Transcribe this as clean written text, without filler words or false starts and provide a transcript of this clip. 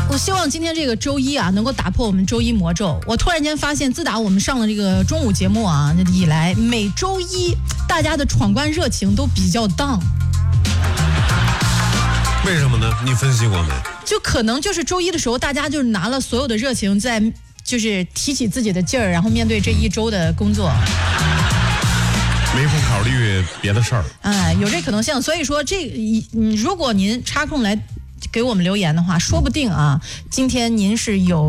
我希望今天这个周一啊，能够打破我们周一魔咒。我突然间发现，自打我们上了这个中午节目啊以来，每周一大家的闯关热情都比较down。 为什么呢？你分析过没？ 就可能就是周一的时候，大家就是拿了所有的热情，在就是提起自己的劲儿，然后面对这一周的工作。 没空考虑别的事儿。 哎，有这可能性。所以说如果您插空来给我们留言的话，说不定啊，今天您是有